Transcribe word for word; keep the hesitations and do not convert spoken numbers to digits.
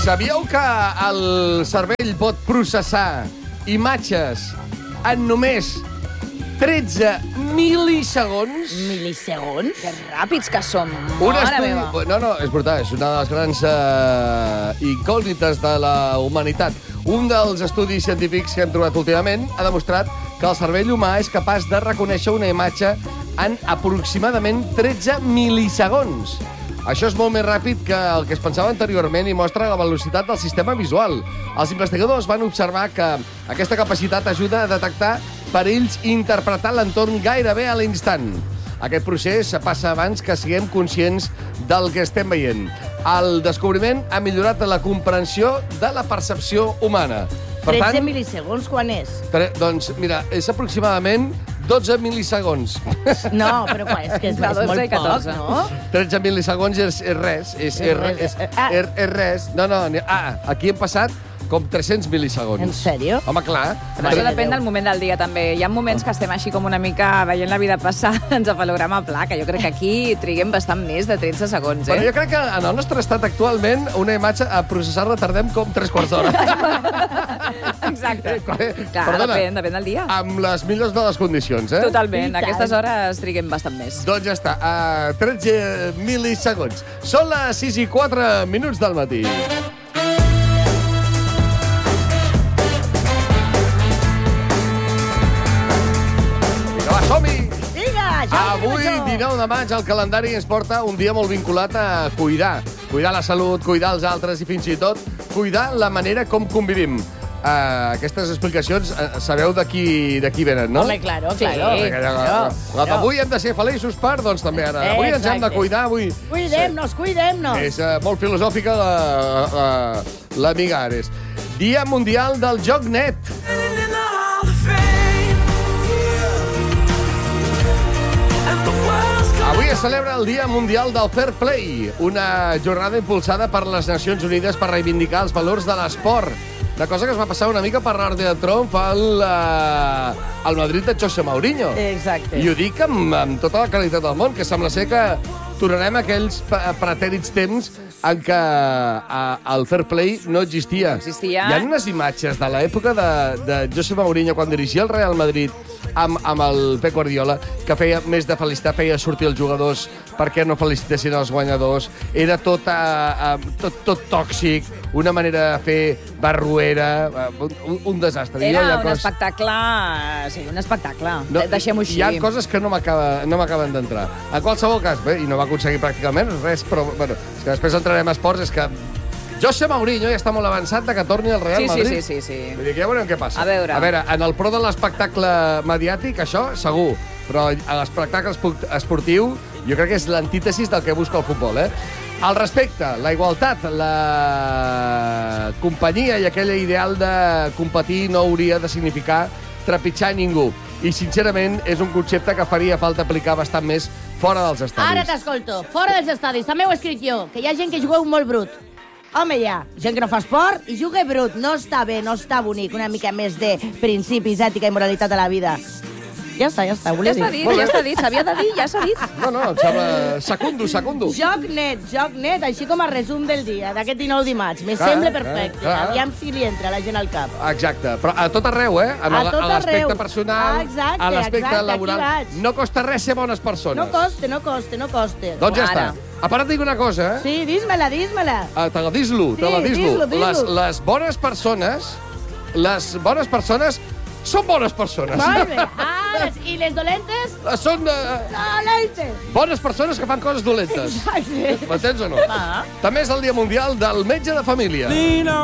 Sabíeu que el cervell pot processar imatges en només tretze mil·lisegons? Mil·lisegons? Que ràpids que som. Un Mare estudi... meva. No, no, és brutal, és una de les grans uh, incògnites de la humanitat. Un dels estudis científics que hem trobat últimament ha demostrat que el cervell humà és capaç de reconèixer una imatge en aproximadament tretze mil·lisegons. Això és molt més ràpid que el que es pensava anteriorment i mostra la velocitat del sistema visual. Els investigadors van observar que aquesta capacitat ajuda a detectar perills i interpretar l'entorn gairebé a l'instant. Aquest procés passa abans que siguem conscients del que estem veient. El descobriment ha millorat la comprensió de la percepció humana. Per tretze tant, mil·lisegons, quan és? tre... doncs, mira, és aproximadament dotze mil·lisegons. No, però quan és que és, De és dotze molt i catorze. poc, no? tretze mil·lisegons és, és res. És, és, és, és, Ah. és, és res. No, no, ah, aquí hem passat com tres-cents mil·lisegons. En sèrio? Home, clar. Però això depèn del moment del dia, també. Hi ha moments que estem així com una mica veient la vida passar en encefalograma pla, que jo crec que aquí triguem bastant més de tretze segons, Però eh? jo crec que en el nostre estat actualment una imatge a processar-la tardem com tres quarts d'hora. Exacte. Clar, Clar, depèn, depèn del dia. Amb les millors de les condicions, eh? Totalment. I A aquestes hores triguem bastant més. Doncs ja està, a tretze mil·lisegons. Són les sis i quatre minuts del matí. Vinga, va, som-hi! Vinga, ja Avui, dinou de maig, el calendari ens porta un dia molt vinculat a cuidar. Cuidar la salut, cuidar els altres i fins i tot cuidar la manera com convivim. Uh, aquestes explicacions, uh, sabeu de qui, de qui venen, no? Home, claro, claro. Sí, La, la, claro, la d'avui hem de ser feliços per, doncs també ara. Avui ens hem de Exacte. cuidar, avui... Cuidem-nos, cuidem-nos. És uh, molt filosòfica l'amiga Ares. Dia Mundial del Joc Net. Avui es celebra el Dia Mundial del Fair Play, una jornada impulsada per les Nacions Unides per reivindicar els valors de l'esport. Una cosa que es va passar una mica per l'art de Trump al, uh, al Madrid de José Mourinho. Exacte. I ho dic amb, amb tota la qualitat del món, que sembla ser que tornarem a aquells pretèrits temps en què uh, el fair play no existia. No existia. Hi ha unes imatges de l'època de, de José Mourinho, quan dirigia el Real Madrid amb, amb el Pep Guardiola, que feia més de felicitar, feia sortir els jugadors perquè no felicitessin els guanyadors. Era tot, uh, uh, tot, tot tòxic, una manera de fer barruera, uh, un, un desastre. Era Jo, un cos... espectacle... Sí, un espectacle. No, Deixem-ho així. Hi ha coses que no m'acaben no m'acaben d'entrar. En qualsevol cas, bé, i no va aconseguir pràcticament res, però bueno, és que després entrarem a esports, és que José Mourinho ja està molt avançat de que torni al Real Sí, sí, Madrid. sí, sí, sí. Vull dir que ja veurem què passa. A veure. A veure, en el pro de l'espectacle mediàtic, això segur, però a l'espectacle esportiu jo crec que és l'antítesis del que busca el futbol, eh? El respecte, la igualtat, la companyia i aquell ideal de competir no hauria de significar trepitjar ningú. I, sincerament, és un concepte que faria falta aplicar bastant més fora dels estadis. Ara t'escolto. Fora dels estadis. També ho he escrit jo, que hi ha gent que jugueu molt brut. Home, hi ha gent que no fa esport i juga brut. No està bé, no està bonic. Una mica més de principis, ètica i moralitat a la vida. Ja està, ja està. Ja Volia està dir. dit, ja està dit. S'havia de dir, ja s'ha dit. No, no, em sembla... Secundo, secundo. Joc net, joc net, així com a resum del dia, d'aquest dinou dimarts. Me Clar, sembla clar, perfecte. clar. Aviam si li entra la gent al cap. Exacte, però a tot arreu, eh? En A el- tot a l'aspecte arreu. personal, Ah, exacte, a l'aspecte exacte, laboral. aquí vaig. No costa res ser bones persones. No coste, no coste, no coste. Doncs ja Ara. està. A part et dic una cosa, eh? Sí, dis-me-la, dis-me-la. Uh, te la dis-lo, te Sí, la dis-lo. dis-lo, dis-lo. Les, les bones persones, les bones persones són bones persones. Molt bé. Ah, les, i les dolentes? Són uh, Dolentes. bones persones que fan coses dolentes. Exacte. M'entens o no? Ah. També és el Dia Mundial del Metge de Família.